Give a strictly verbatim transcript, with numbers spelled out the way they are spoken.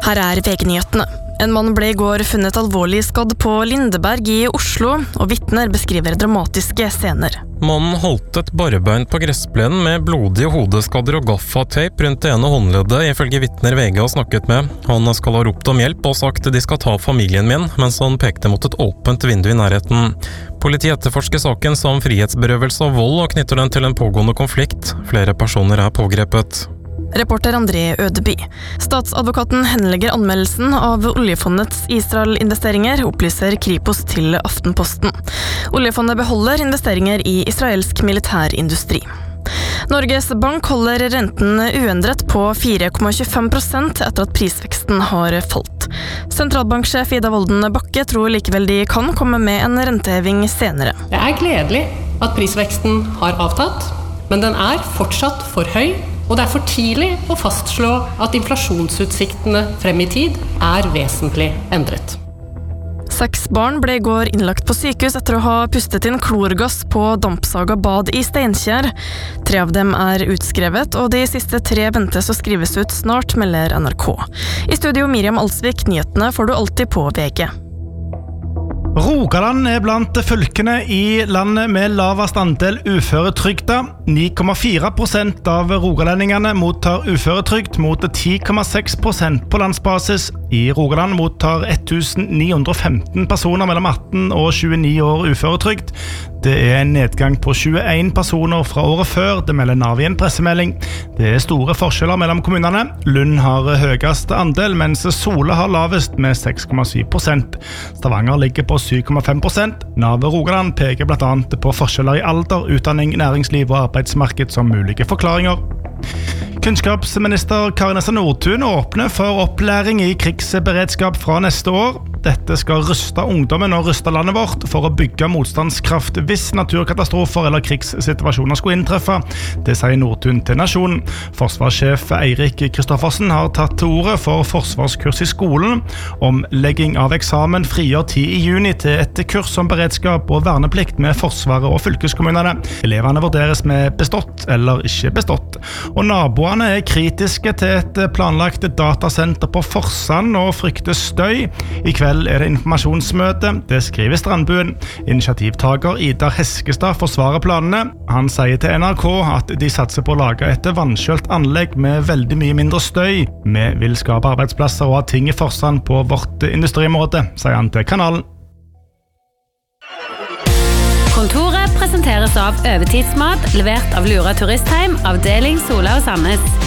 Her er V G-nyhetene. En mann ble i går funnet alvorlig skadd på Lindeberg i Oslo, og vitner beskriver dramatiske scener. Mannen holdt et barbein på gressplenen med blodige hodeskadder og gaffateip rundt det ene håndleddet, ifølge vitner V G har snakket med. Han skal ha ropt om hjelp og sagt de skal ta familien min, mens han pekte mot et åpent vindu i nærheten. Politiet etterforsker saken som frihetsberøvelse og vold og knytter den til en pågående konflikt. Flere personer er pågrepet. Reporter André Ødeby. Statsadvokaten henlegger anmeldelsen av oljefondets Israel-investeringer, opplyser Kripos til Aftenposten. Oljefondet beholder investeringer i israelsk militærindustri. Norges Bank holder renten uendret på fire komma tjuefem prosent etter at prisveksten har falt. Sentralbanksjef Ida Wolden Bakke tror likevel de kan komme med en renteheving senere. Det er gledelig at prisveksten har avtatt, men den er fortsatt for høy. Og det er for tidlig å fastslå at inflasjonsutsiktene frem i tid er vesentlig endret. Seks barn ble i går innlagt på sykehus etter å ha pustet inn klorgass på Dampsaga bad i Steinkjer. Tre av dem er utskrevet, og de siste tre ventes å skrives ut snart, melder N R K. I studio Miriam Alsvik, nyhetene får du alltid på V G. Rogaland er blant fylkene i landet med lavest andel uføretrygda. ni komma fire prosent av rogalendingene mottar uføretrygd mot ti komma seks prosent på landsbasis. I Rogaland mottar tusen ni hundre og femten personer mellom atten og tjueni år uføretrygd. Det er en nedgang på tjueen personer fra året før, det melder Nav i en pressemelding. Det er store forskjeller mellom kommunene. Lund har høyest andel, mens Sola har lavest med seks komma syv prosent. Stavanger ligger på syv komma fem prosent. Nav Rogaland peker blant annet på forskjeller i alder, utdanning, næringsliv og arbeidsmarked som mulige forklaringer. Kunnskapsminister Kari Nessa Nordtun åpner for opplæring i krigsberedskap fra neste år. Dette skal ruste ungdommen og ruste landet vårt for å bygge motstandskraft hvis naturkatastrofer eller krigssituasjoner skulle inntreffe. Det sier Nordtun til Nasjonen. Forsvarssjef Eirik Kristoffersen har tatt til ordet for forsvarskurs i skolen. Omlegging av eksamen frigjør tid i juni til et kurs om beredskap og verneplikt med Forsvaret og fylkeskommunene. Elevene vurderes med bestått eller ikke bestått. Og naboene er kritiske til et planlagt datasenter på Forsand og frykter støy. I kveld er det informasjonsmøte, det skriver Strandbuen. Initiativtaker Idar Heskestad forsvarer planene. Han sier til N R K at de satser på å lage et vannkjølt anlegg med veldig mye mindre støy. Vi vil skape arbeidsplasser og ha ting i Forsand på vårt industriområde, sier han til kanalen. Kontoret presenteres av Øvertidsmat, levert av Lura Turistheim, avdeling Sola og Sandnes.